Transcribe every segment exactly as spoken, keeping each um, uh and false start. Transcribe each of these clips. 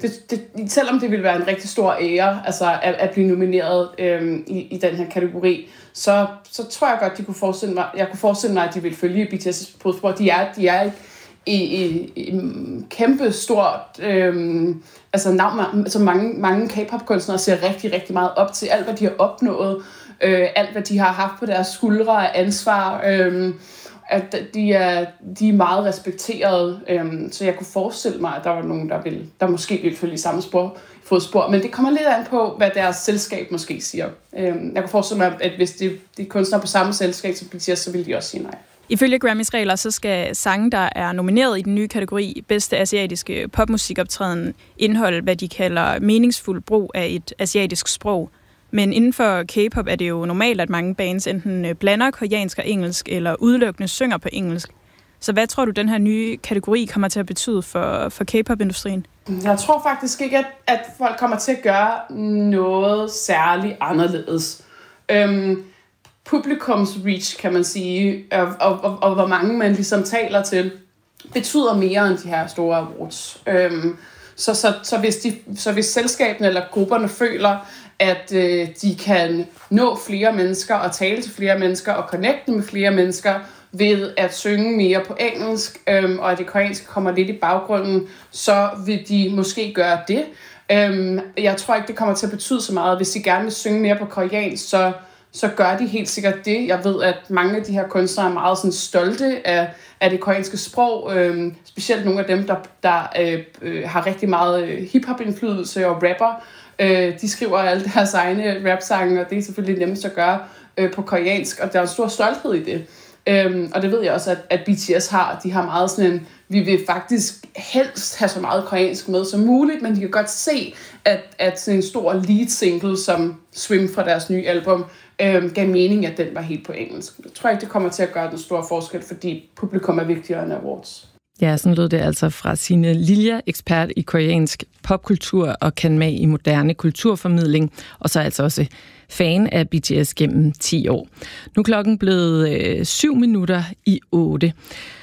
det, det, selvom det ville være en rigtig stor ære, altså at, at blive nomineret øhm, i, i den her kategori, så, så tror jeg godt, de kunne forestille mig, jeg kunne forestille mig, at de ville følge B T S på spor. De er, de er i, i, i kæmpe stort, øhm, altså navn, altså mange, mange K-pop-kunstnere ser rigtig, rigtig meget op til alt, hvad de har opnået, øh, alt, hvad de har haft på deres skuldre af ansvar, øh, at de er, de er meget respekteret, øhm, så jeg kunne forestille mig, at der var nogen, der, ville, der måske ville følge i samme spor, fodspor, men det kommer lidt an på, hvad deres selskab måske siger. Øhm, jeg kunne forestille mig, at hvis de, de kunstnere på samme selskab som B T S, så ville de også sige nej. Ifølge Grammys regler, så skal sange, der er nomineret i den nye kategori bedste asiatiske popmusikoptræden, indeholde, hvad de kalder meningsfuld brug af et asiatisk sprog. Men inden for K-pop er det jo normalt, at mange bands enten blander koreansk og engelsk, eller udelukkende synger på engelsk. Så hvad tror du, den her nye kategori kommer til at betyde for, for K-pop-industrien? Jeg tror faktisk ikke, at, at folk kommer til at gøre noget særligt anderledes. Øhm, publikums reach, kan man sige, og, og, og, og hvor mange man ligesom taler til, betyder mere end de her store awards. Øhm, så, så, så, hvis de, så hvis selskaberne eller grupperne føler, at øh, de kan nå flere mennesker og tale til flere mennesker og connecte med flere mennesker ved at synge mere på engelsk, øhm, og at det koreanske kommer lidt i baggrunden, så vil de måske gøre det. Øhm, jeg tror ikke, det kommer til at betyde så meget. Hvis de gerne vil synge mere på koreansk, så, så gør de helt sikkert det. Jeg ved, at mange af de her kunstnere er meget sådan, stolte af, af det koreanske sprog. Øhm, specielt nogle af dem, der, der øh, øh, har rigtig meget øh, hip-hop-indflydelse og rapper. Øh, de skriver alle deres egne rap-sange, og det er selvfølgelig nemmest at gøre øh, på koreansk, og der er en stor stolthed i det. Øhm, og det ved jeg også, at, at B T S har. De har meget sådan en, vi vil faktisk helst have så meget koreansk med som muligt, men de kan godt se, at, at sådan en stor lead single som Swim fra deres nye album øhm, gav mening, at den var helt på engelsk. Jeg tror ikke, det kommer til at gøre den store forskel, fordi publikum er vigtigere end awards. Ja, sådan lød det altså fra Signe Lilja, ekspert i koreansk popkultur og kan med i moderne kulturformidling, og så altså også fan af B T S gennem ti år. Nu er klokken blevet øh, syv minutter i otte.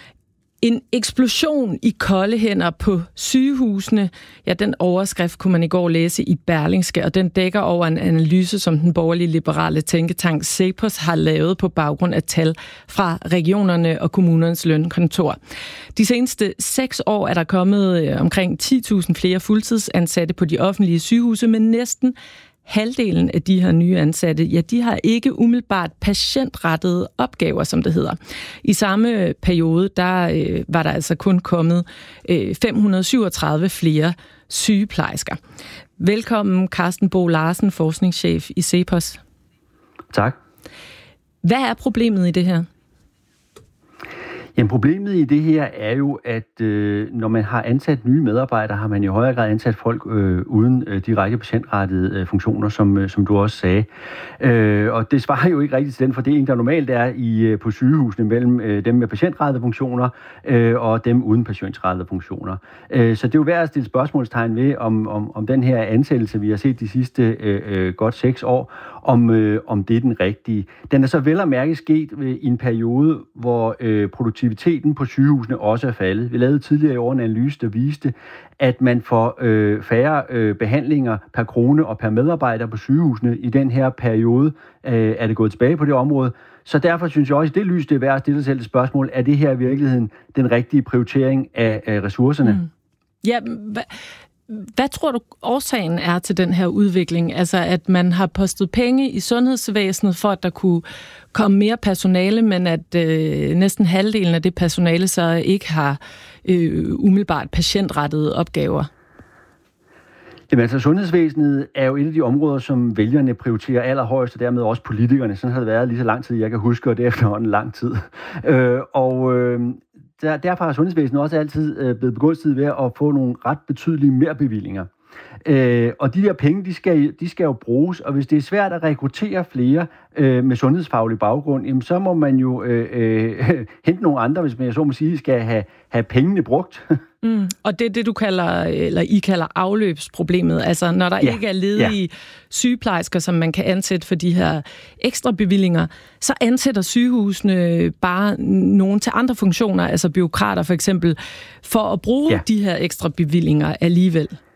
En eksplosion i kolde hænder på sygehusene. Ja, den overskrift kunne man i går læse i Berlingske, og den dækker over en analyse, som den borgerlige liberale tænketank CEPOS har lavet på baggrund af tal fra regionerne og kommunernes lønkontor. De seneste seks år er der kommet omkring ti tusind flere fuldtidsansatte på de offentlige sygehuse, men næsten halvdelen af de her nye ansatte, ja, de har ikke umiddelbart patientrettede opgaver, som det hedder. I samme periode, der øh, var der altså kun kommet øh, fem hundrede syvogtredive flere sygeplejersker. Velkommen, Carsten Bo Larsen, forskningschef i CEPOS. Tak. Hvad er problemet i det her? Jamen, problemet i det her er jo, at øh, når man har ansat nye medarbejdere, har man i højere grad ansat folk øh, uden øh, direkte patientrettede øh, funktioner, som, øh, som du også sagde. Øh, og det svarer jo ikke rigtigt til den fordeling, der normalt er i, øh, på sygehusene mellem øh, dem med patientrettede funktioner øh, og dem uden patientrettede funktioner. Øh, så det er jo værd at stille spørgsmålstegn ved, om, om, om den her ansættelse, vi har set de sidste øh, øh, godt seks år, om, øh, om det er den rigtige. Den er så vel at mærke sket øh, i en periode, hvor øh, produktiviteten på sygehusene også er faldet. Vi lavede tidligere i år en analyse, der viste, at man får øh, færre øh, behandlinger per krone og per medarbejder på sygehusene. I den her periode øh, er det gået tilbage på det område. Så derfor synes jeg også, at det lys, det er værd at stille sig selv et spørgsmål. Er det her i virkeligheden den rigtige prioritering af, af ressourcerne? Mm. Ja, hva- Hvad tror du årsagen er til den her udvikling? Altså, at man har postet penge i sundhedsvæsenet for, at der kunne komme mere personale, men at øh, næsten halvdelen af det personale så ikke har øh, umiddelbart patientrettede opgaver? Jamen altså, sundhedsvæsenet er jo et af de områder, som vælgerne prioriterer allerhøjst, og dermed også politikerne. Sådan har det været lige så lang tid, jeg kan huske, og det er efterhånden lang tid. Øh, og... Øh, Der, derfor har sundhedsvæsenet også altid øh, blevet begunstiget ved at få nogle ret betydelige merbevillinger. Øh, og de der penge, de skal, de skal jo bruges, og hvis det er svært at rekruttere flere øh, med sundhedsfaglig baggrund, jamen, så må man jo øh, øh, hente nogle andre, hvis man jeg så må sige, skal have, have pengene brugt. Mm. Og det er det, du kalder, eller I kalder afløbsproblemet. Altså, når der ja. ikke er ledige ja. sygeplejersker, som man kan ansætte for de her ekstra bevillinger, så ansætter sygehusene bare nogen til andre funktioner, altså bureaukrater for eksempel, for at bruge ja. de her ekstra bevillinger alligevel.